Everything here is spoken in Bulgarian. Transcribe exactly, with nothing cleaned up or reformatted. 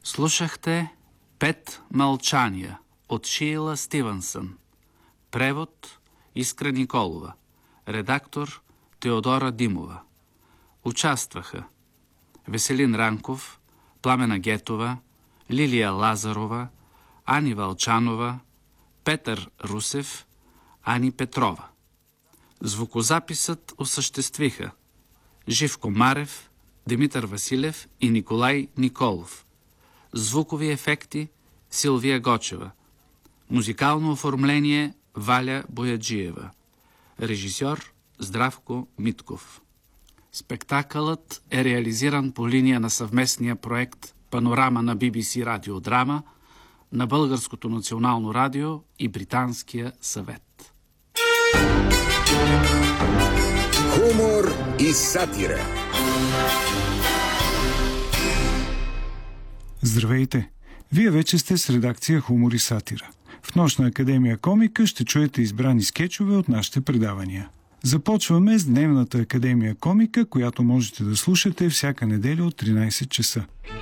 Слушахте Пет мълчания от Шийла Стивенсън. Превод Искра Николова. Редактор Теодора Димова. Участваха Веселин Ранков, Пламена Гетова, Лилия Лазарова, Ани Вълчанова, Петър Русев, Ани Петрова. Звукозаписът осъществиха Живко Марев, Димитър Василев и Николай Николов. Звукови ефекти Силвия Гочева. Музикално оформление Валя Бояджиева. Режисьор Здравко Митков. Спектакълът е реализиран по линия на съвместния проект Панорама на Би Би Си радиодрама на Българското национално радио и Британския съвет. Хумор и сатира. Здравейте! Вие вече сте с редакция Хумор и сатира. В Нощна академия комика ще чуете избрани скечове от нашите предавания. Започваме с Дневната академия комика, която можете да слушате всяка неделя от тринайсет часа.